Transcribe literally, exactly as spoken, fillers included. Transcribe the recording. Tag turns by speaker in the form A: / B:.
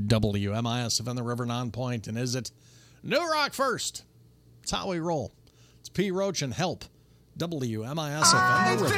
A: W M I S F in the River Nonpoint. And is it New Rock first? It's how we roll. It's P. Roach and Help. W M I S F in the River.